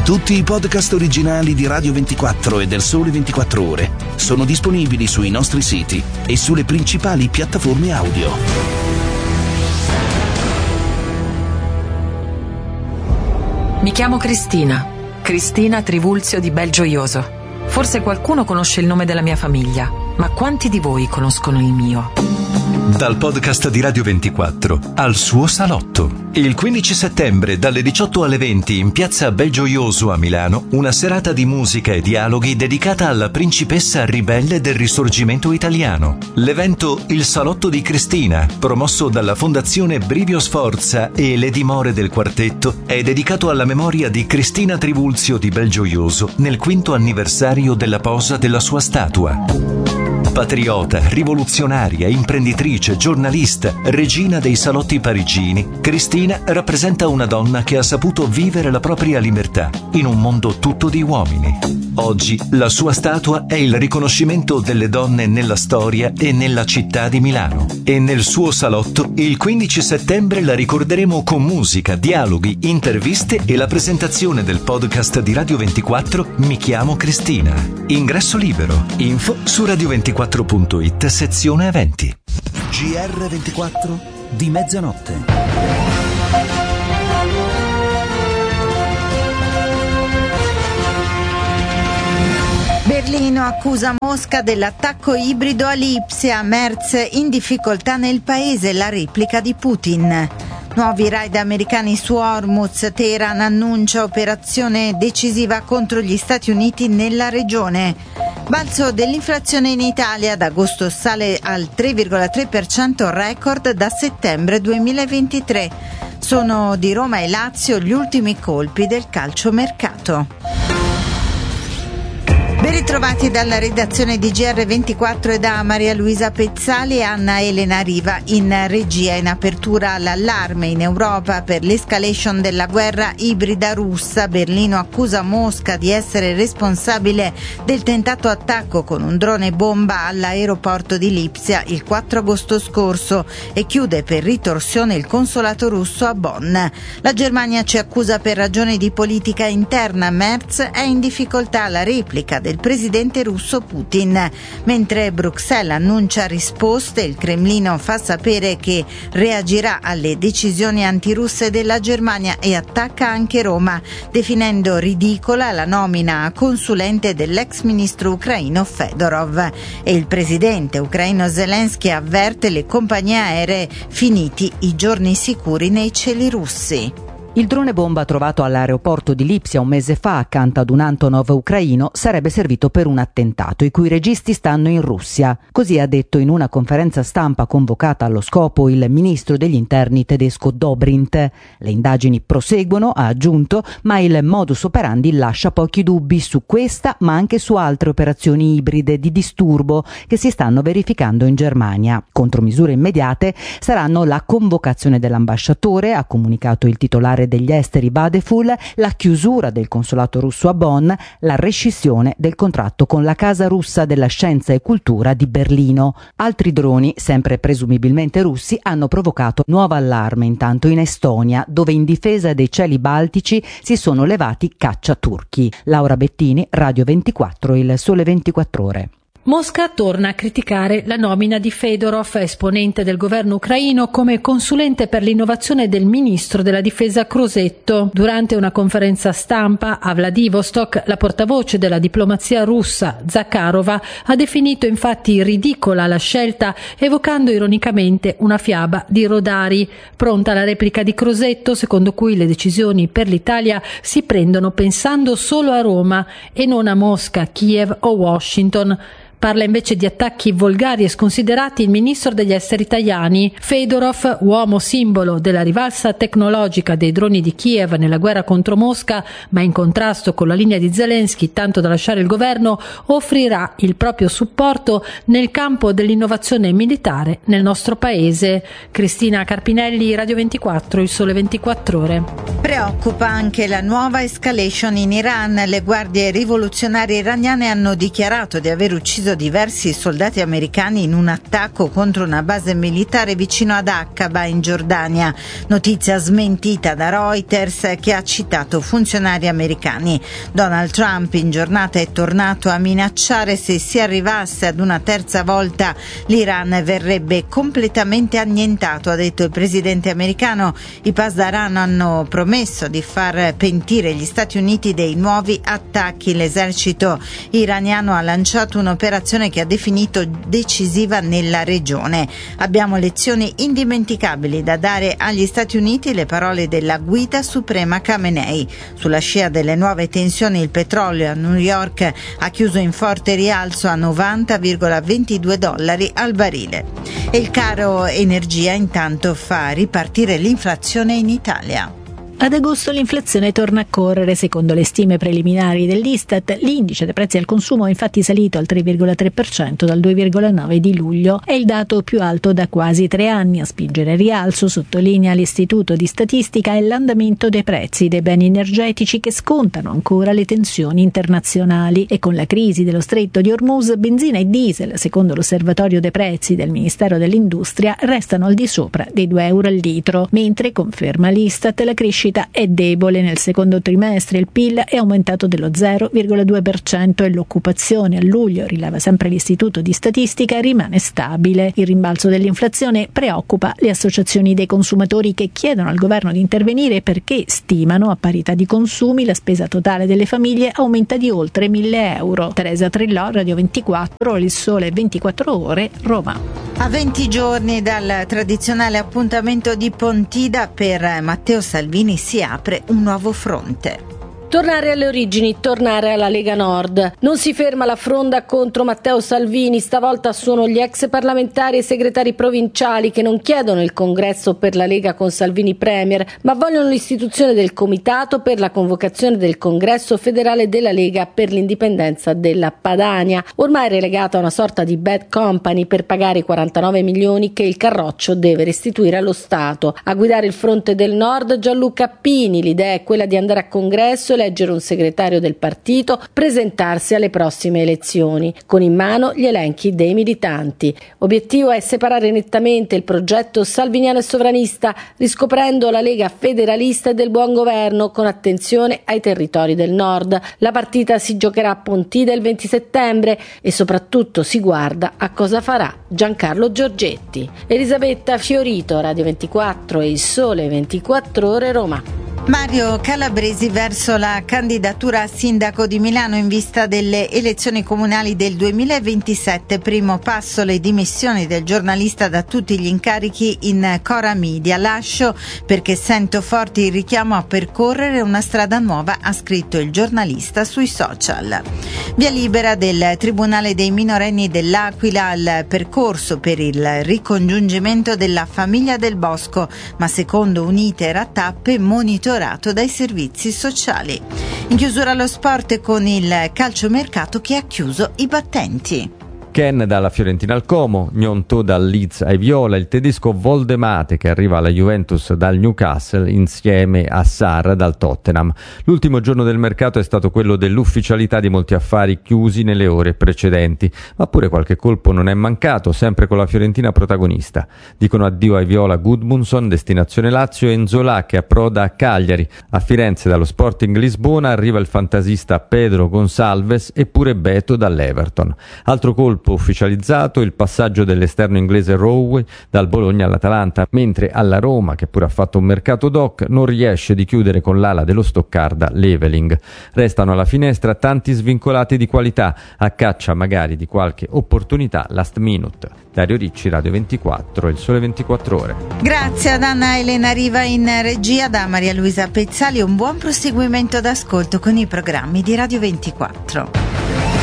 Tutti i podcast originali di Radio 24 e del Sole 24 Ore sono disponibili sui nostri siti e sulle principali piattaforme audio. Mi chiamo Cristina Trivulzio di Belgioioso. Forse qualcuno conosce il nome della mia famiglia, ma quanti di voi conoscono il mio? Dal podcast di Radio 24 al suo salotto. Il 15 settembre dalle 18 alle 20 in piazza Belgioioso a Milano, una serata di musica e dialoghi dedicata alla principessa ribelle del risorgimento italiano. L'evento Il Salotto di Cristina, promosso dalla Fondazione Brivio Sforza e le dimore del quartetto, è dedicato alla memoria di Cristina Trivulzio di Belgioioso nel 5° anniversario della posa della sua statua. Patriota, rivoluzionaria, imprenditrice, giornalista, regina dei salotti parigini, Cristina rappresenta una donna che ha saputo vivere la propria libertà in un mondo tutto di uomini. Oggi la sua statua è il riconoscimento delle donne nella storia e nella città di Milano. E nel suo salotto il 15 settembre la ricorderemo con musica, dialoghi, interviste e la presentazione del podcast di Radio 24 Mi chiamo Cristina. Ingresso libero. Info su radio24.it sezione eventi. GR24 di mezzanotte. Berlino accusa Mosca dell'attacco ibrido a Lipsia, Merz in difficoltà nel paese, la replica di Putin. Nuovi raid americani su Hormuz, Teheran annuncia operazione decisiva contro gli Stati Uniti nella regione. Balzo dell'inflazione in Italia, ad agosto sale al 3,3%, record da settembre 2023. Sono di Roma e Lazio gli ultimi colpi del calciomercato. Ben ritrovati dalla redazione di GR24 e da Maria Luisa Pezzali e Anna Elena Riva in regia. In apertura all'allarme in Europa per l'escalation della guerra ibrida russa. Berlino accusa Mosca di essere responsabile del tentato attacco con un drone bomba all'aeroporto di Lipsia il 4 agosto scorso e chiude per ritorsione il consolato russo a Bonn. La Germania ci accusa per ragioni di politica interna. Merz è in difficoltà, la replica del presidente russo Putin. Mentre Bruxelles annuncia risposte, il Cremlino fa sapere che reagirà alle decisioni antirusse della Germania e attacca anche Roma, definendo ridicola la nomina a consulente dell'ex ministro ucraino Fedorov. E il presidente ucraino Zelensky avverte le compagnie aeree: finiti i giorni sicuri nei cieli russi. Il drone bomba trovato all'aeroporto di Lipsia un mese fa accanto ad un Antonov ucraino sarebbe servito per un attentato i cui registi stanno in Russia. Così ha detto in una conferenza stampa convocata allo scopo il ministro degli interni tedesco Dobrindt. Le indagini proseguono, ha aggiunto, ma il modus operandi lascia pochi dubbi su questa ma anche su altre operazioni ibride di disturbo che si stanno verificando in Germania. Contromisure immediate saranno la convocazione dell'ambasciatore, ha comunicato il titolare degli esteri Vadeful, la chiusura del consolato russo a Bonn, la rescissione del contratto con la Casa Russa della Scienza e Cultura di Berlino. Altri droni, sempre presumibilmente russi, hanno provocato nuovo allarme intanto in Estonia, dove in difesa dei cieli baltici si sono levati cacciaturchi. Laura Bettini, Radio 24, Il Sole 24 Ore. Mosca torna a criticare la nomina di Fedorov, esponente del governo ucraino, come consulente per l'innovazione del ministro della difesa Crosetto. Durante una conferenza stampa a Vladivostok, la portavoce della diplomazia russa, Zakharova, ha definito infatti ridicola la scelta, evocando ironicamente una fiaba di Rodari. Pronta la replica di Crosetto, secondo cui le decisioni per l'Italia si prendono pensando solo a Roma e non a Mosca, Kiev o Washington. Parla invece di attacchi volgari e sconsiderati il ministro degli esteri Tajani. Fedorov, uomo simbolo della rivalsa tecnologica dei droni di Kiev nella guerra contro Mosca, ma in contrasto con la linea di Zelensky tanto da lasciare il governo, offrirà il proprio supporto nel campo dell'innovazione militare nel nostro paese. Cristina Carpinelli, Radio 24, Il Sole 24 Ore. Preoccupa anche la nuova escalation in Iran. Le guardie rivoluzionarie iraniane hanno dichiarato di aver ucciso ucciso diversi soldati americani in un attacco contro una base militare vicino ad Aqaba in Giordania. Notizia smentita da Reuters, che ha citato funzionari americani. Donald Trump in giornata è tornato a minacciare se si arrivasse ad una terza volta l'Iran verrebbe completamente annientato, ha detto il presidente americano. I Pasdaran hanno promesso di far pentire gli Stati Uniti dei nuovi attacchi. L'esercito iraniano ha lanciato un'operazione che ha definito decisiva nella regione. Abbiamo lezioni indimenticabili da dare agli Stati Uniti, le parole della guida suprema Khamenei. Sulla scia delle nuove tensioni il petrolio a New York ha chiuso in forte rialzo a $90,22 al barile. E il caro energia intanto fa ripartire l'inflazione in Italia. Ad agosto l'inflazione torna a correre. Secondo le stime preliminari dell'Istat, l'indice dei prezzi al consumo è infatti salito al 3,3% dal 2,9% di luglio. È il dato più alto da quasi 3 anni. A spingere il rialzo, sottolinea l'Istituto di Statistica, è l'andamento dei prezzi dei beni energetici che scontano ancora le tensioni internazionali. E con la crisi dello stretto di Hormuz, benzina e diesel, secondo l'osservatorio dei prezzi del Ministero dell'Industria, restano al di sopra dei €2 al litro, mentre, conferma l'Istat, la crescita è debole. Nel secondo trimestre il PIL è aumentato dello 0,2% e l'occupazione a luglio, rileva sempre l'Istituto di Statistica, rimane stabile. Il rimbalzo dell'inflazione preoccupa le associazioni dei consumatori, che chiedono al governo di intervenire perché stimano, a parità di consumi, la spesa totale delle famiglie aumenta di oltre €1.000. Teresa Trillò, Radio 24, Il Sole 24 Ore, Roma. A 20 giorni dal tradizionale appuntamento di Pontida, per Matteo Salvini si apre un nuovo fronte. Tornare alle origini, tornare alla Lega Nord. Non si ferma la fronda contro Matteo Salvini, stavolta sono gli ex parlamentari e segretari provinciali che non chiedono il congresso per la Lega con Salvini premier, ma vogliono l'istituzione del comitato per la convocazione del congresso federale della Lega per l'indipendenza della Padania, ormai relegata a una sorta di bad company per pagare i 49 milioni che il Carroccio deve restituire allo Stato. A guidare il fronte del Nord Gianluca Pini, l'idea è quella di andare a congresso, eleggere un segretario del partito, presentarsi alle prossime elezioni, con in mano gli elenchi dei militanti. Obiettivo è separare nettamente il progetto salviniano e sovranista, riscoprendo la Lega federalista e del buon governo, con attenzione ai territori del Nord. La partita si giocherà a Pontida il 20 settembre e soprattutto si guarda a cosa farà Giancarlo Giorgetti. Elisabetta Fiorito, Radio 24 e Il Sole 24 Ore, Roma. Mario Calabresi verso la candidatura a sindaco di Milano in vista delle elezioni comunali del 2027. Primo passo le dimissioni del giornalista da tutti gli incarichi in Cora Media. Lascio perché sento forte il richiamo a percorrere una strada nuova, ha scritto il giornalista sui social. Via libera del Tribunale dei minorenni dell'Aquila al percorso per il ricongiungimento della famiglia Del Bosco, ma secondo un iter a tappe monitorato dai servizi sociali. In chiusura lo sport con il calciomercato che ha chiuso i battenti. Ken dalla Fiorentina al Como, Gnonto dal Leeds ai Viola, il tedesco Voldemate che arriva alla Juventus dal Newcastle insieme a Sarr dal Tottenham. L'ultimo giorno del mercato è stato quello dell'ufficialità di molti affari chiusi nelle ore precedenti, ma pure qualche colpo non è mancato, sempre con la Fiorentina protagonista. Dicono addio ai Viola Gudmundsson, destinazione Lazio, e Nzola che approda a Cagliari. A Firenze dallo Sporting Lisbona arriva il fantasista Pedro Gonçalves e pure Beto dall'Everton. Altro colpo ufficializzato il passaggio dell'esterno inglese Rowe dal Bologna all'Atalanta, mentre alla Roma, che pure ha fatto un mercato doc, non riesce di chiudere con l'ala dello Stoccarda Leveling. Restano alla finestra tanti svincolati di qualità, a caccia magari di qualche opportunità last minute. Dario Ricci, Radio 24, Il Sole 24 Ore. Grazie ad Anna Elena Riva in regia, da Maria Luisa Pezzali un buon proseguimento d'ascolto con i programmi di Radio 24.